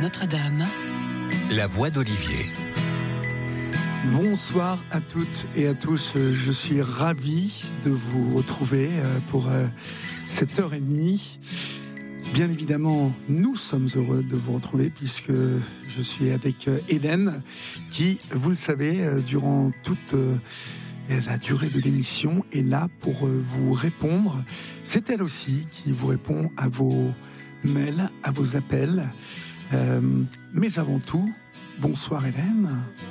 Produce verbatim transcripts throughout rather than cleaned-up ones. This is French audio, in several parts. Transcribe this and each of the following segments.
Notre-Dame. La voix d'Olivier. Bonsoir à toutes et à tous. Je suis ravi de vous retrouver pour cette heure et demie. Bien évidemment, nous sommes heureux de vous retrouver puisque je suis avec Hélène qui, vous le savez, durant toute la durée de l'émission est là pour vous répondre. C'est elle aussi qui vous répond à vos mails, à vos appels. Euh, mais avant tout, bonsoir Hélène.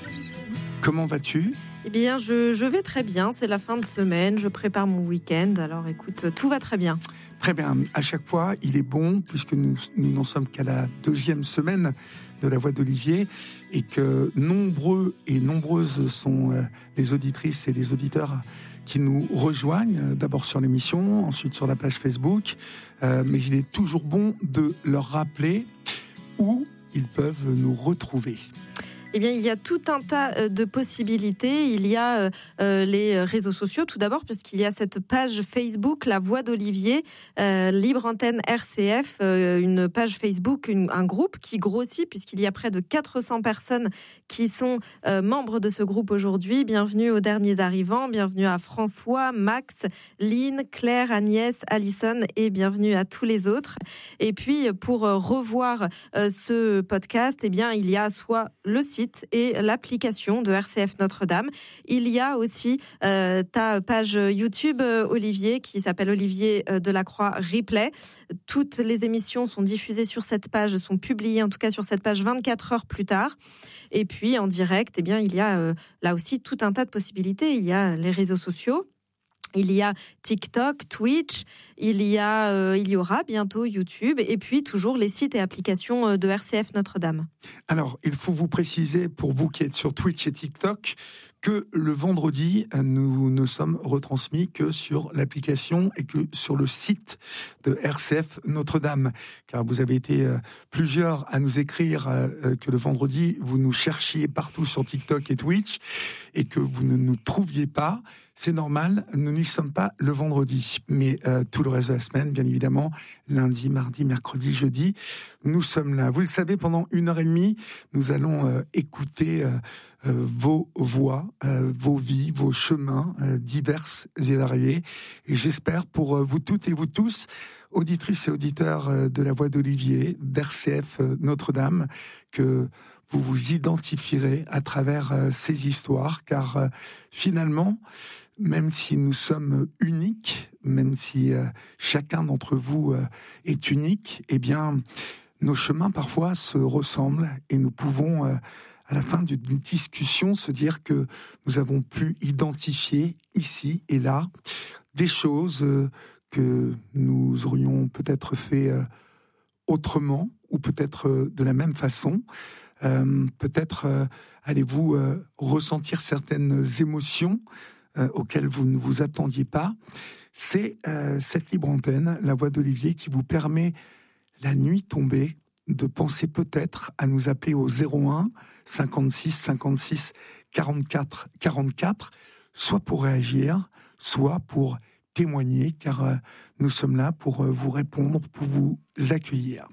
Comment vas-tu ? Eh bien, je, je vais très bien. C'est la fin de semaine. Je prépare mon week-end. Alors, écoute, tout va très bien. Très bien. À chaque fois, il est bon, puisque nous, nous n'en sommes qu'à la deuxième semaine de la voix d'Olivier, et que nombreux et nombreuses sont euh, les auditrices et les auditeurs qui nous rejoignent, d'abord sur l'émission, ensuite sur la page Facebook. Euh, mais il est toujours bon de leur rappeler où ils peuvent nous retrouver. Eh bien, il y a tout un tas de possibilités. Il y a euh, les réseaux sociaux, tout d'abord, puisqu'il y a cette page Facebook, La Voix d'Olivier, euh, Libre Antenne R C F, euh, une page Facebook, une, un groupe qui grossit, puisqu'il y a près de quatre cents personnes qui sont euh, membres de ce groupe aujourd'hui. Bienvenue aux derniers arrivants, bienvenue à François, Max, Lynn, Claire, Agnès, Alison, et bienvenue à tous les autres. Et puis, pour revoir euh, ce podcast, eh bien, il y a soit le site et l'application de R C F Notre-Dame. Il y a aussi euh, ta page YouTube, euh, Olivier, qui s'appelle Olivier euh, Delacroix Replay. Toutes les émissions sont diffusées sur cette page, sont publiées en tout cas sur cette page vingt-quatre heures plus tard. Et puis en direct, eh bien, il y a euh, là aussi tout un tas de possibilités. Il y a les réseaux sociaux. Il y a TikTok, Twitch, il y a, euh, il y aura bientôt YouTube, et puis toujours les sites et applications de R C F Notre-Dame. Alors, il faut vous préciser, pour vous qui êtes sur Twitch et TikTok, que le vendredi, nous ne sommes retransmis que sur l'application et que sur le site de R C F Notre-Dame. Car vous avez été euh, plusieurs à nous écrire euh, que le vendredi, vous nous cherchiez partout sur TikTok et Twitch et que vous ne nous trouviez pas. C'est normal, nous n'y sommes pas le vendredi. Mais euh, tout le reste de la semaine, bien évidemment, lundi, mardi, mercredi, jeudi, nous sommes là. Vous le savez, pendant une heure et demie, nous allons euh, écouter... Euh, Euh, vos voix, euh, vos vies, vos chemins euh, diverses et variés. Et j'espère pour euh, vous toutes et vous tous, auditrices et auditeurs euh, de la voix d'Olivier, d'R C F euh, Notre-Dame, que vous vous identifierez à travers euh, ces histoires, car euh, finalement, même si nous sommes uniques, même si euh, chacun d'entre vous euh, est unique, eh bien, nos chemins parfois se ressemblent et nous pouvons... Euh, à la fin d'une discussion, se dire que nous avons pu identifier ici et là des choses que nous aurions peut-être fait autrement ou peut-être de la même façon. Euh, peut-être euh, allez-vous euh, ressentir certaines émotions euh, auxquelles vous ne vous attendiez pas. C'est euh, cette libre antenne, la voix d'Olivier, qui vous permet, la nuit tombée, de penser peut-être à nous appeler au zéro un cinquante-six cinquante-six quarante-quatre quarante-quatre, soit pour réagir, soit pour témoigner, car euh, nous sommes là pour euh, vous répondre, pour vous accueillir.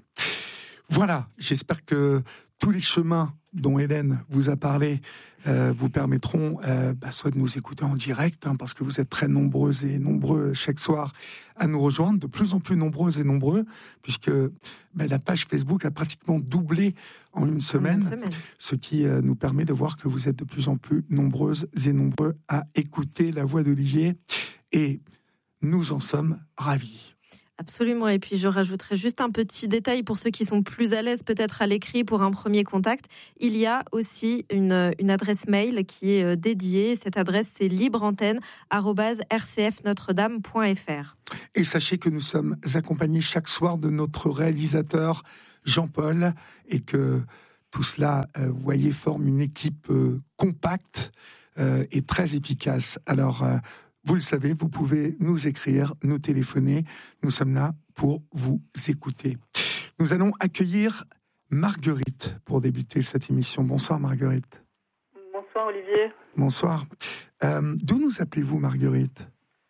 Voilà, j'espère que tous les chemins dont Hélène vous a parlé euh, vous permettront euh, bah, soit de nous écouter en direct, hein, parce que vous êtes très nombreuses et nombreux chaque soir à nous rejoindre, de plus en plus nombreuses et nombreux, puisque bah, la page Facebook a pratiquement doublé en une semaine, en une semaine. Ce qui euh, nous permet de voir que vous êtes de plus en plus nombreuses et nombreux à écouter la voix d'Olivier, et nous en sommes ravis. Absolument, et puis je rajouterai juste un petit détail pour ceux qui sont plus à l'aise peut-être à l'écrit pour un premier contact. Il y a aussi une, une adresse mail qui est dédiée. Cette adresse, c'est libreantenne arobase r c f notre dame point f r. Et sachez que nous sommes accompagnés chaque soir de notre réalisateur Jean-Paul, et que tout cela, euh, vous voyez, forme une équipe euh, compacte euh, et très efficace. Alors, euh, vous le savez, vous pouvez nous écrire, nous téléphoner. Nous sommes là pour vous écouter. Nous allons accueillir Marguerite pour débuter cette émission. Bonsoir Marguerite. Bonsoir Olivier. Bonsoir. Euh, d'où nous appelez-vous Marguerite ?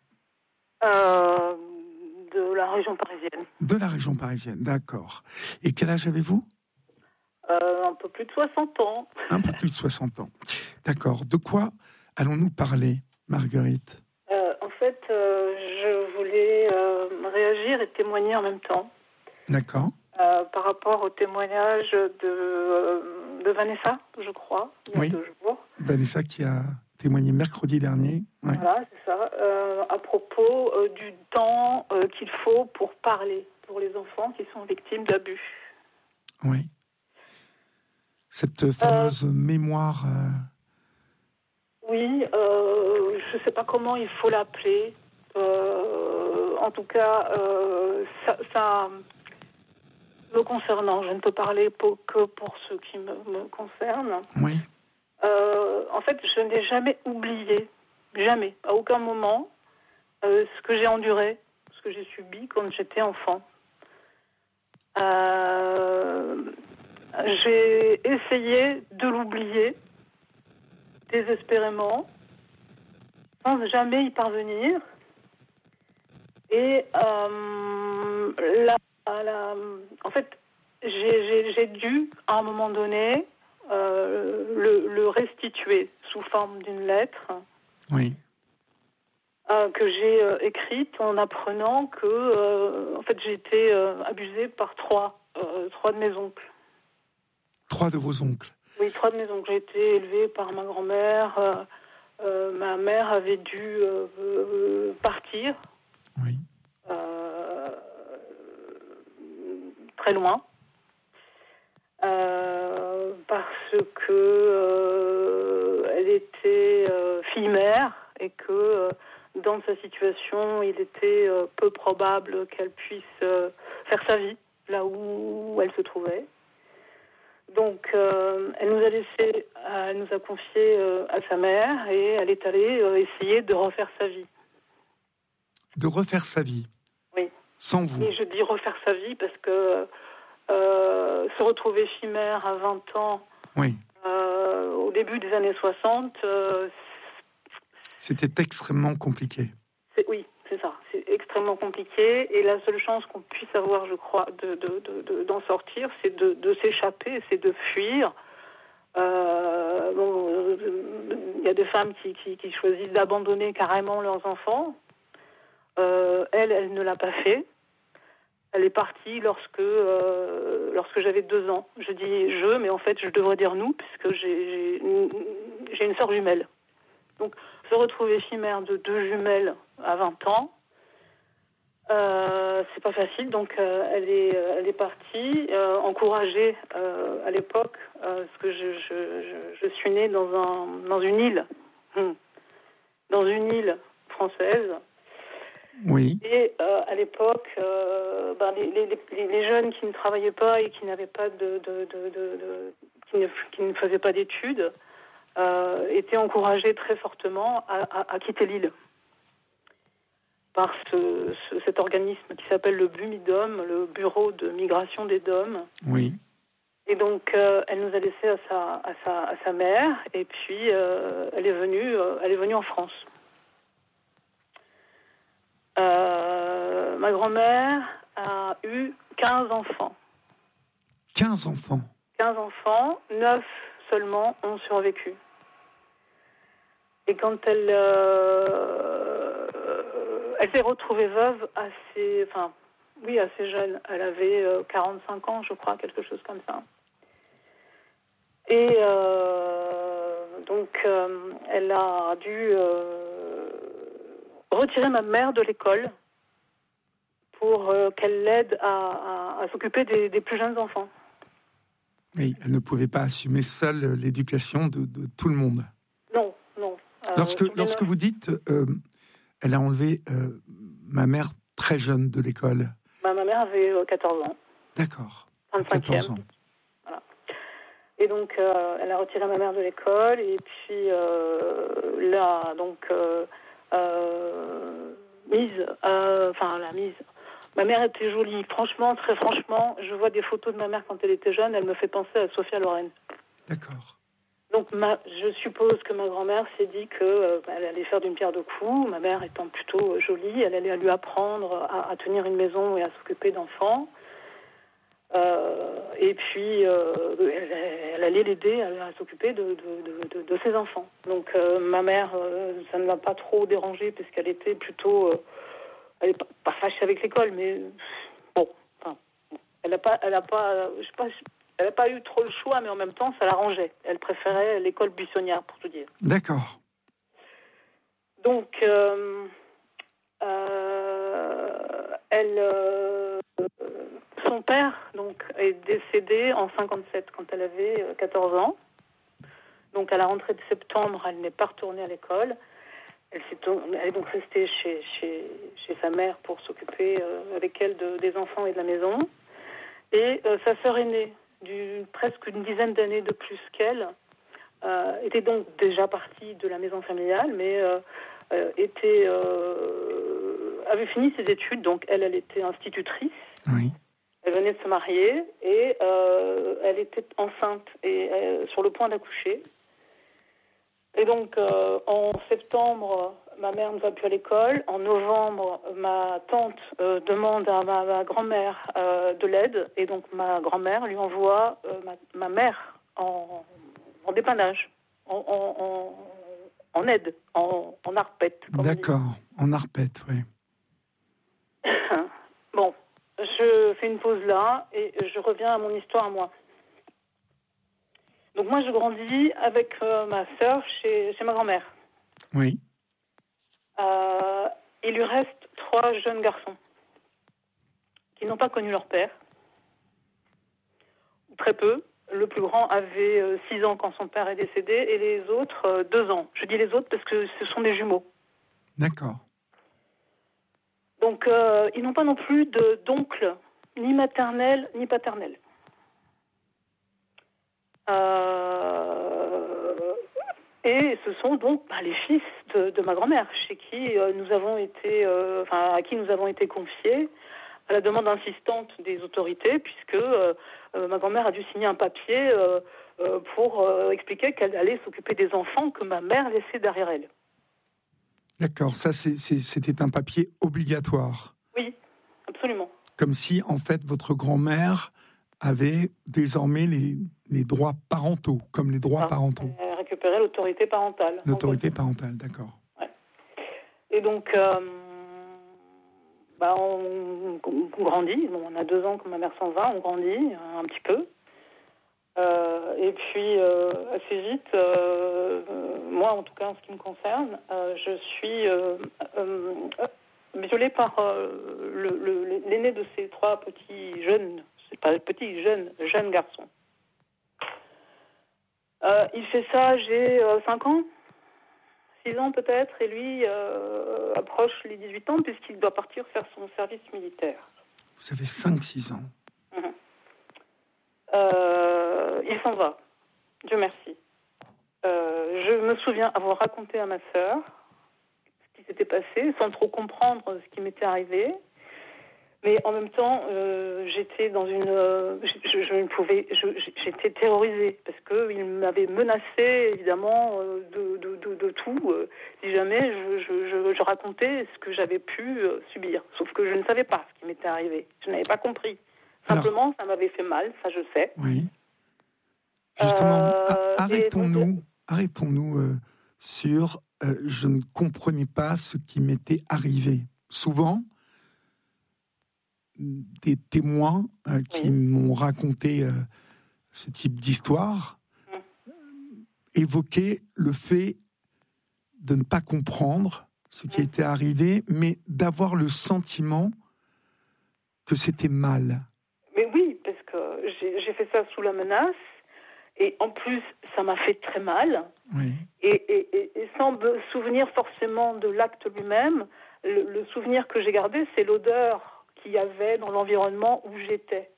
euh, De la région parisienne. De la région parisienne, d'accord. Et quel âge avez-vous ? euh, un peu plus de soixante ans. Un peu plus de soixante ans. D'accord. De quoi allons-nous parler, Marguerite ? euh, En fait, euh, je voulais euh, réagir et témoigner en même temps. D'accord. Euh, par rapport au témoignage de, euh, de Vanessa, je crois, il y a Oui. deux jours. Vanessa qui a témoigné mercredi dernier. Ouais. Voilà, c'est ça. Euh, à propos euh, du temps euh, qu'il faut pour parler pour les enfants qui sont victimes d'abus. Oui. Cette fameuse euh, mémoire. Euh... Oui, euh, je ne sais pas comment il faut l'appeler. Euh, en tout cas, euh, ça, ça me concernant, je ne peux parler pour, que pour ce qui me, me concerne. Oui. Euh, en fait, je n'ai jamais oublié, jamais, à aucun moment, euh, ce que j'ai enduré, ce que j'ai subi quand j'étais enfant. Euh, j'ai essayé de l'oublier désespérément, sans jamais y parvenir. Et euh, la, la, en fait, j'ai, j'ai, j'ai dû, à un moment donné, euh, le, le restituer sous forme d'une lettre. Oui. Euh, que j'ai euh, écrite en apprenant que, euh, en fait, j'ai été euh, abusée par trois, euh, trois de mes oncles. Trois de vos oncles. Oui, trois de mes oncles. J'ai été élevée par ma grand-mère. Euh, euh, ma mère avait dû euh, euh, partir. Oui. Euh, très loin. Euh, parce que euh, elle était euh, fille-mère et que euh, dans sa situation, il était euh, peu probable qu'elle puisse euh, faire sa vie là où elle se trouvait. Donc, euh, elle nous a laissé, elle nous a confié euh, à sa mère et elle est allée euh, essayer de refaire sa vie. De refaire sa vie. Oui. Sans vous. Et je dis refaire sa vie parce que euh, se retrouver fille-mère à vingt ans, oui. euh, au début des années soixante, euh, c'était extrêmement compliqué. C'est, oui, c'est ça. C'est extrêmement compliqué. Et la seule chance qu'on puisse avoir, je crois, de, de, de, de, d'en sortir, c'est de, de s'échapper, c'est de fuir. Euh, bon, il y a des femmes qui, qui, qui choisissent d'abandonner carrément leurs enfants. Euh, elle, elle ne l'a pas fait. Elle est partie lorsque, euh, lorsque j'avais deux ans. Je dis je, mais en fait, je devrais dire nous, puisque j'ai, j'ai, j'ai une sœur jumelle. Donc, se retrouver fille-mère de deux jumelles à vingt ans, euh, c'est pas facile. Donc, euh, elle est, elle est partie, euh, encouragée euh, à l'époque, euh, parce que je, je, je, je suis née dans, un, dans une île, hum, dans une île française. Oui. Et euh, à l'époque, euh, ben, les, les, les jeunes qui ne travaillaient pas et qui n'avaient pas de, de, de, de, de qui, ne, qui ne faisaient pas d'études, Euh, étaient encouragés très fortement à, à, à quitter l'île par ce, ce, cet organisme qui s'appelle le BUMIDOM, le Bureau de Migration des D O M. Oui. Et donc, euh, elle nous a laissé à sa, à sa, à sa mère, et puis euh, elle est venue, euh, elle est venue en France. Euh, ma grand-mère a eu quinze enfants. quinze enfants. quinze enfants, neuf seulement ont survécu. Et quand elle, euh, elle s'est retrouvée veuve assez, enfin, oui, assez jeune. Elle avait euh, quarante-cinq ans, je crois, quelque chose comme ça. Et euh, donc, euh, elle a dû euh, retirer ma mère de l'école pour euh, qu'elle l'aide à, à, à s'occuper des, des plus jeunes enfants. Oui, elle ne pouvait pas assumer seule l'éducation de, de tout le monde. Non, non. Euh, lorsque lorsque vous dites, euh, elle a enlevé euh, ma mère très jeune de l'école. Bah, ma mère avait euh, quatorze ans. D'accord. vingt-cinquième. quatorze ans. Voilà. Et donc, euh, elle a retiré ma mère de l'école et puis euh, là, donc, euh, euh, mise, enfin, euh, la mise. Ma mère était jolie, franchement, très franchement. Je vois des photos de ma mère quand elle était jeune, elle me fait penser à Sophia Loren. D'accord. Donc, ma, je suppose que ma grand-mère s'est dit qu'elle euh, allait faire d'une pierre deux coups. Ma mère étant plutôt jolie, elle allait lui apprendre à, à tenir une maison et à s'occuper d'enfants. Euh, et puis, euh, elle, elle allait l'aider à, à s'occuper de, de, de, de ses enfants. Donc, euh, ma mère, euh, ça ne l'a pas trop dérangée, puisqu'elle était plutôt... Euh, elle n'est pas, pas fâchée avec l'école, mais bon, enfin, elle n'a pas, elle a pas, je sais pas, elle n'a pas eu trop le choix, mais en même temps, ça l'arrangeait. Elle préférait l'école buissonnière, pour tout dire. D'accord. Donc, euh, euh, elle, euh, son père donc est décédé en cinquante-sept quand elle avait quatorze ans. Donc, à la rentrée de septembre, elle n'est pas retournée à l'école. Elle, s'est, elle est donc restée chez, chez, chez sa mère pour s'occuper euh, avec elle de, des enfants et de la maison. Et euh, sa sœur aînée, d'une, presque une dizaine d'années de plus qu'elle, euh, était donc déjà partie de la maison familiale, mais euh, euh, était, euh, avait fini ses études. Donc elle, elle était institutrice. Oui. Elle venait de se marier et euh, elle était enceinte et euh, sur le point d'accoucher. Et donc, euh, en septembre, ma mère ne va plus à l'école. En novembre, ma tante euh, demande à ma, ma grand-mère euh, de l'aide. Et donc, ma grand-mère lui envoie euh, ma, ma mère en, en dépannage, en, en, en, en aide, en, en arpette. D'accord, en arpette, oui. Bon, je fais une pause là et je reviens à mon histoire à moi. Donc moi, je grandis avec euh, ma sœur chez, chez ma grand-mère. Oui. Euh, il lui reste trois jeunes garçons qui n'ont pas connu leur père. Très peu. Le plus grand avait euh, six ans quand son père est décédé et les autres, euh, deux ans. Je dis les autres parce que ce sont des jumeaux. D'accord. Donc, euh, ils n'ont pas non plus de, d'oncle, ni maternel, ni paternel. Euh, et ce sont donc bah, les fils de, de ma grand-mère, chez qui euh, nous avons été, euh, enfin à qui nous avons été confiés à la demande insistante des autorités, puisque euh, euh, ma grand-mère a dû signer un papier euh, euh, pour euh, expliquer qu'elle allait s'occuper des enfants que ma mère laissait derrière elle. D'accord, ça c'est, c'est, c'était un papier obligatoire. Oui, absolument. Comme si en fait votre grand-mère avait désormais les, les droits parentaux, comme les droits ah, parentaux. Elle récupérait l'autorité parentale. L'autorité parentale, d'accord. Ouais. Et donc, euh, bah on, on grandit. Bon, on a deux ans quand ma mère s'en va, on grandit un petit peu. Euh, et puis, euh, assez vite, euh, moi en tout cas en ce qui me concerne, euh, je suis euh, euh, violée par euh, le, le, l'aîné de ces trois petits jeunes. C'est pas petit, jeune, jeune garçon. Euh, il fait ça, j'ai euh, cinq ans, six ans peut-être, et lui euh, approche les dix-huit ans puisqu'il doit partir faire son service militaire. Vous avez cinq six ans. Mmh. Euh, il s'en va, Dieu merci. Euh, je me souviens avoir raconté à ma sœur ce qui s'était passé, sans trop comprendre ce qui m'était arrivé. Mais en même temps, euh, j'étais dans une, euh, je, je ne pouvais, je, j'étais terrorisée parce que il m'avait menacé évidemment euh, de, de, de, de tout euh, si jamais je, je, je, je racontais ce que j'avais pu euh, subir. Sauf que je ne savais pas ce qui m'était arrivé. Je n'avais pas compris. Simplement, alors, ça m'avait fait mal, ça je sais. Oui. Justement, euh, arrêtons-nous, donc, arrêtons-nous euh, sur. Euh, je ne comprenais pas ce qui m'était arrivé. Souvent. Des témoins euh, qui oui. m'ont raconté euh, ce type d'histoire mmh. évoquaient le fait de ne pas comprendre ce qui mmh. était arrivé, mais d'avoir le sentiment que c'était mal. Mais oui, parce que j'ai, j'ai fait ça sous la menace, et en plus, ça m'a fait très mal. Oui. Et, et, et, et sans me souvenir forcément de l'acte lui-même, le, le souvenir que j'ai gardé, c'est l'odeur qu'il y avait dans l'environnement où j'étais.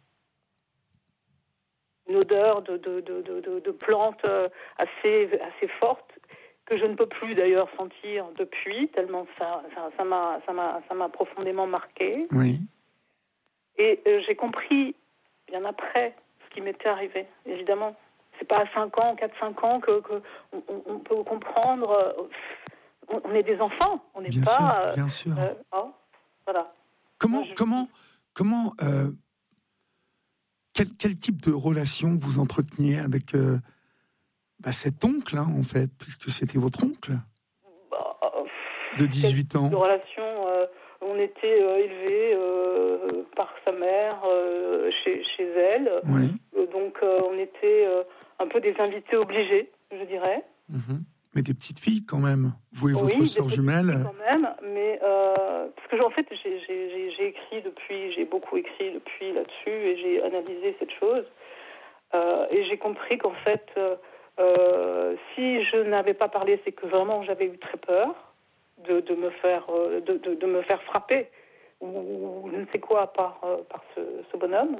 Une odeur de, de, de, de, de plantes assez, assez forte, que je ne peux plus d'ailleurs sentir depuis, tellement ça, ça, ça, m'a, ça, m'a, ça m'a profondément marqué. Oui. Et euh, j'ai compris, bien après, ce qui m'était arrivé, évidemment. C'est pas à cinq ans, quatre cinq ans que, que on, on peut comprendre. Euh, on est des enfants, on n'est bien pas... Sûr, bien sûr. Euh, oh, voilà. Comment, je... comment, comment, euh, quel, quel type de relation vous entreteniez avec euh, bah, cet oncle, hein, en fait, puisque c'était votre oncle bah, de dix-huit ans. De relation, euh, on était euh, élevés euh, par sa mère euh, chez, chez elle. Oui. Euh, donc, euh, on était euh, un peu des invités obligés, je dirais. Mmh. Mais des petites filles, quand même. Vous et Oui, votre des sœur petites jumelle. filles quand même, mais euh, parce que en fait, j'ai, j'ai, j'ai, j'ai écrit depuis, j'ai beaucoup écrit depuis là-dessus, et j'ai analysé cette chose. Euh, et j'ai compris qu'en fait, euh, euh, si je n'avais pas parlé, c'est que vraiment j'avais eu très peur de, de, me, faire, euh, de, de, de me faire frapper, ou, ou je ne sais quoi, par, euh, par ce, ce bonhomme.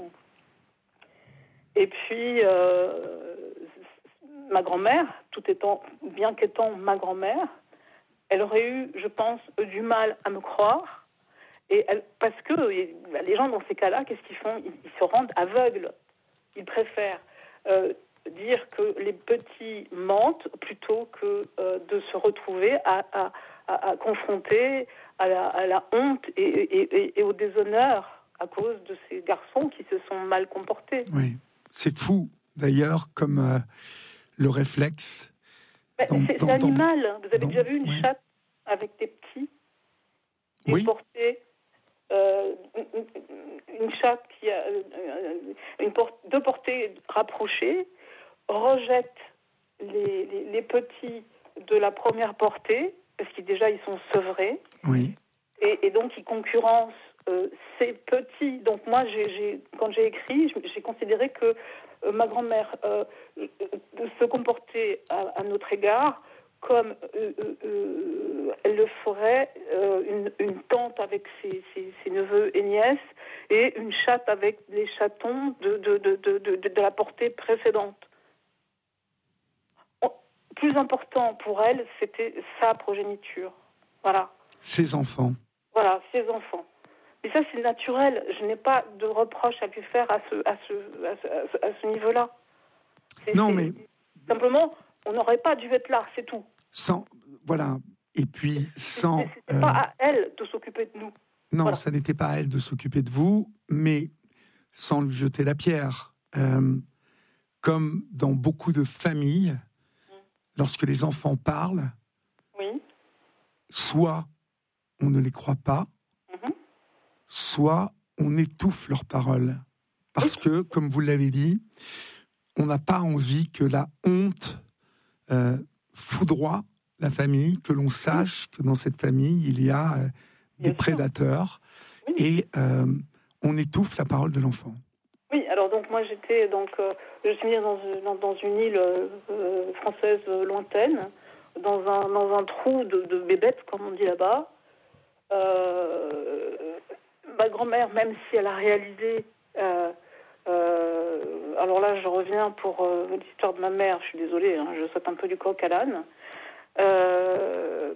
Et puis, euh, ma grand-mère, tout étant, bien qu'étant ma grand-mère, elle aurait eu, je pense, du mal à me croire. Et elle, parce que les gens, dans ces cas-là, qu'est-ce qu'ils font ? ils, ils se rendent aveugles. Ils préfèrent euh, dire que les petits mentent plutôt que euh, de se retrouver à, à, à, à confronter à la, à la honte et, et, et, et au déshonneur à cause de ces garçons qui se sont mal comportés. Oui, c'est fou, d'ailleurs, comme euh, le réflexe. Mais dans, c'est, dans, c'est animal. dans, Vous avez dans, déjà vu une oui. chatte avec des petits Oui. portée Euh, une, une chatte qui a une porte, deux portées rapprochées rejette les, les, les petits de la première portée parce qu'ils déjà ils sont sevrés Oui. et, et donc ils concurrencent euh, ces petits. Donc moi j'ai, j'ai, quand j'ai écrit j'ai considéré que euh, ma grand-mère euh, se comportait à, à notre égard comme euh, euh, elle le ferait euh, une, une tante avec ses, ses, ses neveux et nièces et une chatte avec les chatons de, de, de, de, de, de la portée précédente. Plus important pour elle, c'était sa progéniture. Voilà. Ses enfants. Voilà, ses enfants. Mais ça, c'est naturel. Je n'ai pas de reproche à lui faire à ce, à ce, à ce, à ce niveau-là. C'est, non, c'est, mais... Simplement, on n'aurait pas dû être là, c'est tout. Sans... Voilà. Et puis, sans... C'est, c'était euh... pas à elle de s'occuper de nous. Non, voilà. Ça n'était pas à elle de s'occuper de vous, mais sans lui jeter la pierre. Euh, comme dans beaucoup de familles, mmh. lorsque les enfants parlent, oui. soit on ne les croit pas, mmh. soit on étouffe leurs paroles. Parce oui. que, comme vous l'avez dit, on n'a pas envie que la honte euh, foudroie la famille, que l'on sache oui. que dans cette famille, il y a euh, des Bien prédateurs, oui. et euh, on étouffe la parole de l'enfant. Oui, alors donc moi j'étais donc euh, je suis née dans, dans, dans une île euh, française lointaine, dans un dans un trou de, de bébête comme on dit là-bas. Euh, ma grand-mère, même si elle a réalisé, euh, euh, alors là je reviens pour euh, l'histoire de ma mère, je suis désolée, hein, je saute un peu du coq à l'âne. Euh,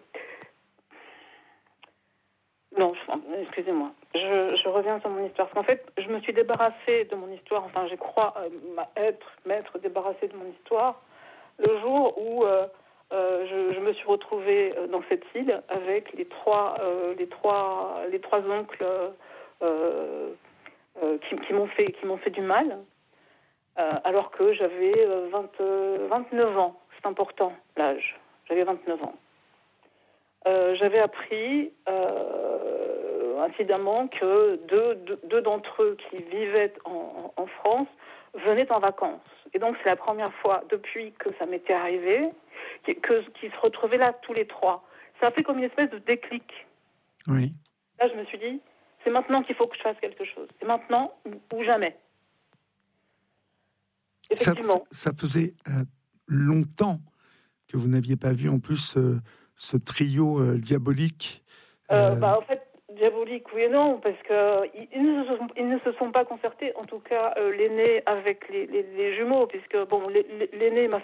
Non, je, excusez-moi. Je, je reviens sur mon histoire. Parce qu'en fait, je me suis débarrassée de mon histoire. Enfin, je crois euh, être, m'être débarrassée de mon histoire le jour où euh, euh, je, je me suis retrouvée dans cette île avec les trois, euh, les trois, les trois oncles euh, euh, qui, qui m'ont fait, qui m'ont fait du mal, euh, alors que j'avais vingt, vingt-neuf ans. C'est important l'âge. J'avais vingt-neuf ans. Euh, j'avais appris euh, incidemment que deux, deux, deux d'entre eux qui vivaient en, en France venaient en vacances. Et donc c'est la première fois depuis que ça m'était arrivé que, que, qu'ils se retrouvaient là tous les trois. Ça a fait comme une espèce de déclic. Oui. Là je me suis dit, c'est maintenant qu'il faut que je fasse quelque chose. C'est maintenant ou, ou jamais. Effectivement. Ça, ça faisait euh, longtemps que vous n'aviez pas vu en plus... Euh... ce trio euh, diabolique euh... Euh, bah, En fait, diabolique, oui et non, parce qu'ils ils ne, se sont, ils ne se sont pas concertés, en tout cas euh, l'aîné avec les, les, les jumeaux, puisque bon, l'aîné m'a